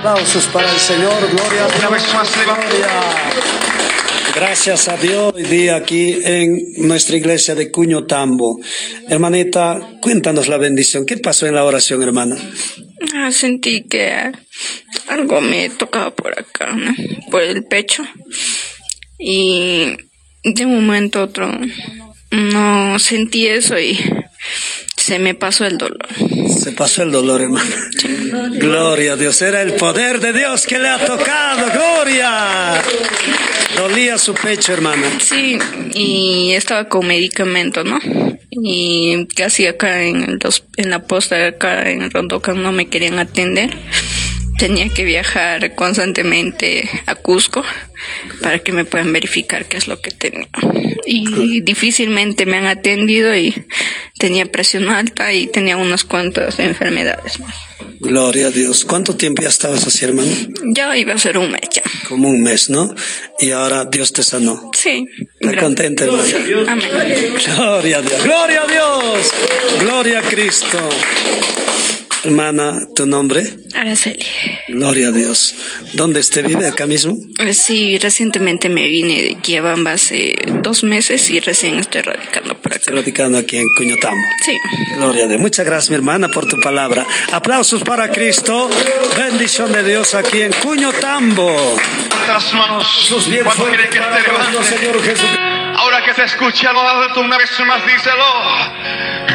Aplausos para el Señor, gloria a Dios. Una vez más, Gloria. Gracias a Dios, hoy día aquí en nuestra iglesia de Cuñotambo. Hermanita, cuéntanos la bendición. ¿Qué pasó en la oración, hermana? Sentí que algo me tocaba por acá, ¿no? Por el pecho. Y de un momento a otro no sentí eso y se me pasó el dolor. Se pasó el dolor, hermana. Gloria a Dios. Era el poder de Dios que le ha tocado. Gloria. Dolía su pecho, hermana. Sí, y estaba con medicamento, ¿no? Y casi acá en la posta de acá en Rondocan no me querían atender. Tenía que viajar constantemente a Cusco para que me puedan verificar qué es lo que tenía. Y difícilmente me han atendido y tenía presión alta y tenía unas cuantas enfermedades más. Gloria a Dios. ¿Cuánto tiempo ya estabas así, hermano? Ya iba a ser un mes ya. Como un mes, ¿no? Y ahora Dios te sanó. Sí. ¿Estás contenta, hermano? Amén. Gloria a Dios. Gloria a Dios. Gloria a Cristo. Hermana, ¿tu nombre? Araceli. Gloria a Dios. ¿Dónde usted vive? ¿Acá mismo? Sí, recientemente me vine de Quiabamba hace 2 meses y recién estoy radicando por acá. Estoy radicando aquí en Cuñotambo. Sí. Gloria a Dios. Muchas gracias, mi hermana, por tu palabra. Aplausos para Cristo. Bendición de Dios aquí en Cuñotambo. Las manos. Sus bien ¿Cuánto fuertes quiere que te palabras, levante? Señor Jesús. Ahora que te escuche algo alto, una vez más díselo.